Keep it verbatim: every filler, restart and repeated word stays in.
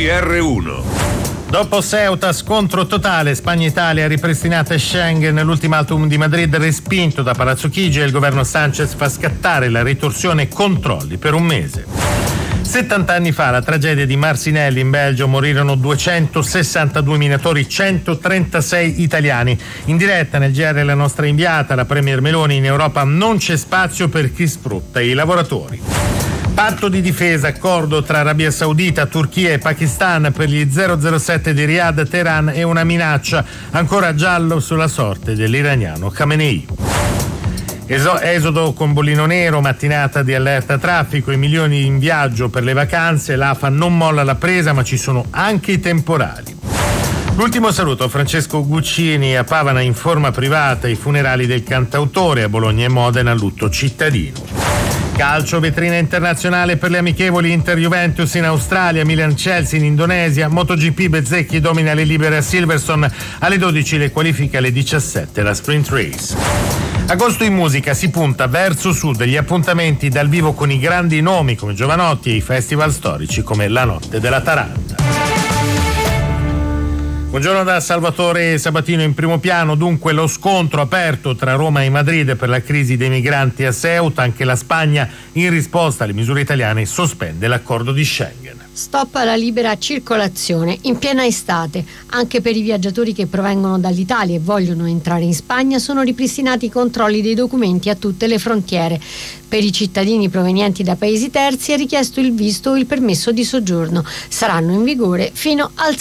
R uno. Dopo Ceuta, scontro totale. Spagna-Italia ripristinata Schengen. L'ultimatum di Madrid respinto da Palazzo Chigi e il governo Sanchez fa scattare la ritorsione controlli per un mese. settanta anni fa, la tragedia di Marcinelle in Belgio, morirono duecentosessantadue minatori, centotrentasei italiani. In diretta nel G R la nostra inviata, la premier Meloni: in Europa non c'è spazio per chi sfrutta i lavoratori. Patto di difesa, accordo tra Arabia Saudita, Turchia e Pakistan per gli zero zero sette di Riyadh, Teheran e una minaccia ancora giallo sulla sorte dell'iraniano Khamenei. Esodo con bollino nero, mattinata di allerta traffico, i milioni in viaggio per le vacanze, l'A F A non molla la presa ma ci sono anche i temporali. L'ultimo saluto a Francesco Guccini a Pavana in forma privata, i funerali del cantautore, a Bologna e Modena lutto cittadino. Calcio, vetrina internazionale per le amichevoli, Inter-Juventus in Australia, Milan-Chelsea in Indonesia, MotoGP Bezzecchi domina le libere a Silverstone, alle dodici le qualifiche, alle diciassette la sprint race. Agosto in musica, si punta verso sud, gli appuntamenti dal vivo con i grandi nomi come Giovanotti e i festival storici come La Notte della Taranta. Buongiorno da Salvatore Sabatino. In primo piano dunque lo scontro aperto tra Roma e Madrid per la crisi dei migranti a Ceuta. Anche la Spagna, in risposta alle misure italiane, sospende l'accordo di Schengen. Stop alla libera circolazione in piena estate. Anche per i viaggiatori che provengono dall'Italia e vogliono entrare in Spagna sono ripristinati i controlli dei documenti a tutte le frontiere. Per i cittadini provenienti da paesi terzi è richiesto il visto o il permesso di soggiorno. Saranno in vigore fino al